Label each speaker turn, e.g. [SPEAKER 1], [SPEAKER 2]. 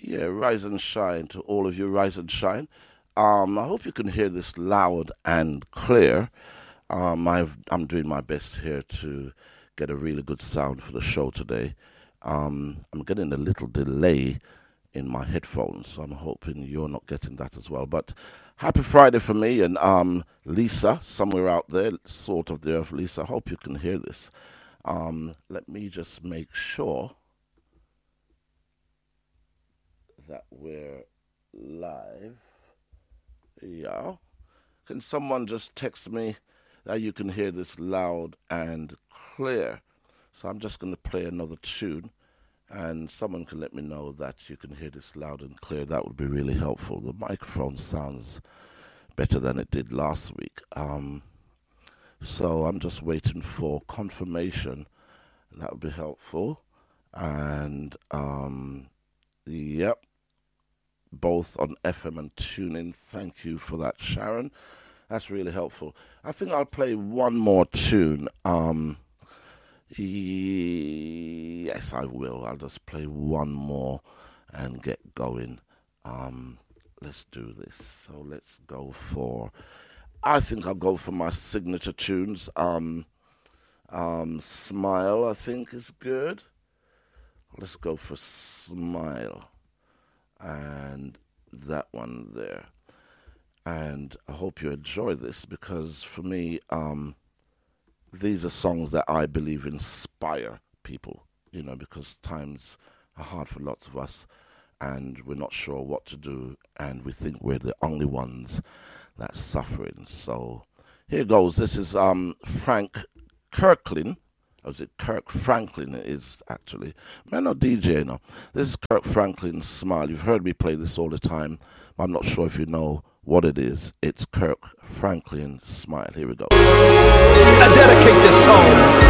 [SPEAKER 1] Yeah, rise and shine to all of you, rise and shine. I hope you can hear this loud and clear. I'm doing my best here to get a really good sound for the show today. I'm getting a little delay in my headphones, so I'm hoping you're not getting that as well. But happy Friday for me and Lisa, somewhere out there, sort of the earth. Lisa, I hope you can hear this. Let me just make sure that we're live. Yeah. Can someone just text me that you can hear this loud and clear? So I'm just going to play another tune, and someone can let me know that you can hear this loud and clear. That would be really helpful. The microphone sounds better than it did last week. So I'm just waiting for confirmation. That would be helpful. And yep, both on FM and TuneIn. Thank you for that, Sharon. That's really helpful. I think I'll play one more tune. Yes, I will. I'll just play one more and get going. Let's do this. So let's go for, I think I'll go for my signature tunes. Smile, I think, is good. Let's go for Smile. And that one there. And I hope you enjoy this, because for me, these are songs that I believe inspire people, because times are hard for lots of us and we're not sure what to do and we think we're the only ones that's suffering. So here goes. This is Frank Kirklin. Or is it Kirk Franklin? It is actually. Man, not DJ, no. This is Kirk Franklin's Smile. You've heard me play this all the time, but I'm not sure if you know what it is. It's Kirk Franklin's Smile. Here we go.
[SPEAKER 2] I dedicate this song